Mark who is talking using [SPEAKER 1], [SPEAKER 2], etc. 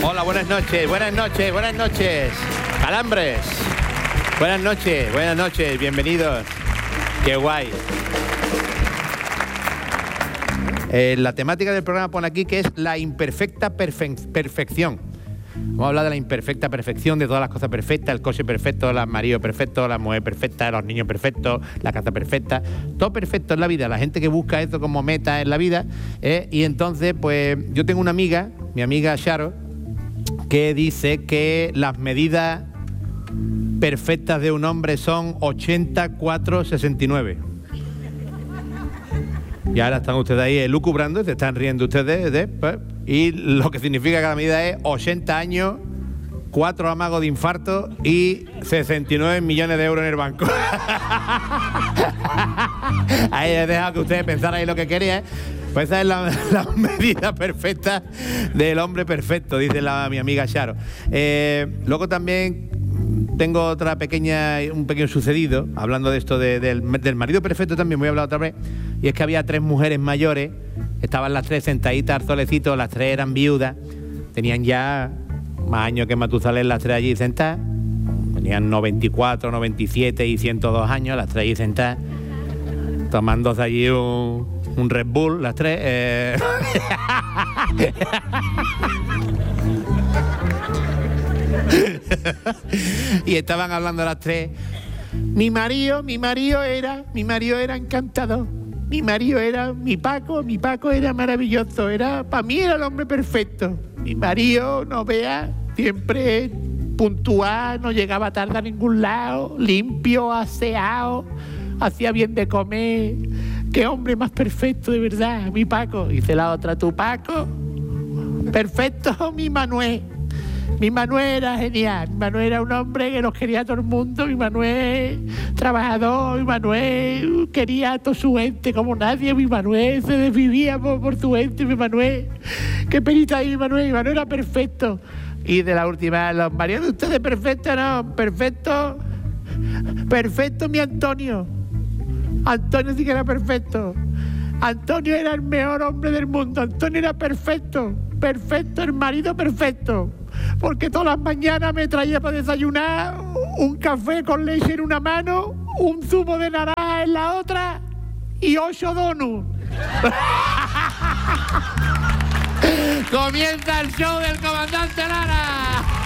[SPEAKER 1] Hola, buenas noches, buenas noches, buenas noches. Calambres. Buenas noches, bienvenidos. Qué guay. La temática del programa pone aquí que es la imperfecta perfección. Vamos a hablar de la imperfecta perfección, de todas las cosas perfectas, el coche perfecto, el marido perfecto, la mujer perfecta, los niños perfectos, la casa perfecta, todo perfecto en la vida, la gente que busca esto como meta en la vida, y entonces pues yo tengo una amiga, mi amiga Charo, que dice que las medidas perfectas de un hombre son 84-69. Y ahora están ustedes ahí elucubrando, se están riendo ustedes, y lo que significa que cada medida es 80 años, 4 amagos de infarto y 69 millones de euros en el banco. Ahí he dejado que ustedes pensaran ahí lo que querían. Pues esa es la medida perfecta del hombre perfecto, dice mi amiga Charo. Luego también tengo un pequeño sucedido, hablando de esto del marido perfecto también voy a hablar otra vez, y es que había 3 mujeres mayores, estaban las 3 sentaditas al solecito, las 3 eran viudas, tenían ya más años que Matusalén las 3 allí sentadas, tenían 94, 97 y 102 años, las 3 allí sentadas, tomándose allí un Red Bull, las 3. Y estaban hablando las 3. Mi marido era encantador. Mi marido era mi Paco era maravilloso, para mí era el hombre perfecto. Mi marido, no vea, siempre puntual, no llegaba tarde a ningún lado, limpio, aseado, hacía bien de comer. Qué hombre más perfecto, de verdad, mi Paco. Dice la otra, tu Paco, perfecto, mi Manuel. Mi Manuel era genial, mi Manuel era un hombre que nos quería a todo el mundo, mi Manuel trabajador, mi Manuel quería a toda su gente como nadie, mi Manuel se desvivía por su gente, mi Manuel, qué penita ahí, mi Manuel era perfecto. Y de la última, los maridos de ustedes perfectos, no, perfecto mi Antonio sí que era perfecto. Antonio era el mejor hombre del mundo, Antonio era perfecto, el marido perfecto. Porque todas las mañanas me traía para desayunar un café con leche en una mano, un zumo de naranja en la otra y 8 donuts. Comienza el show del comandante Lara.